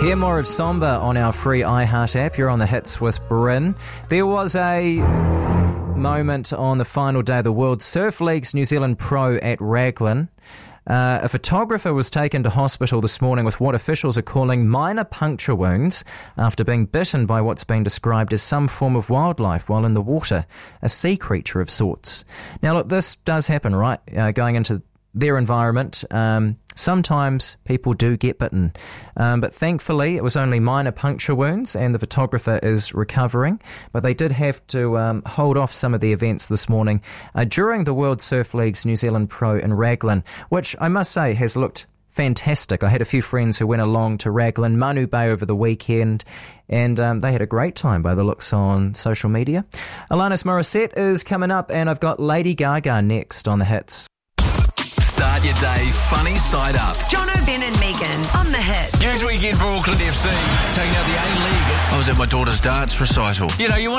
Hear more of Samba on our free iHeart app. You're on the hits with Bryn. There was a moment on the final day of the World Surf League's New Zealand Pro at Raglan. A photographer was taken to hospital this morning with what officials are calling minor puncture wounds after being bitten by what's been described as some form of wildlife while in the water, a sea creature of sorts. Now look, this does happen, right? Going into their environment, sometimes people do get bitten, but thankfully it was only minor puncture wounds and the photographer is recovering, but they did have to hold off some of the events this morning during the World Surf League's New Zealand Pro in Raglan, which I must say has looked fantastic. I had a few friends who went along to Raglan, Manu Bay over the weekend, and they had a great time by the looks on social media. Alanis Morissette is coming up, and I've got Lady Gaga next on the hits. Start your day funny side up. John O'Ben and Megan on the hit. Huge weekend for Auckland FC, taking out the A-League. I was at my daughter's dance recital. You know, you want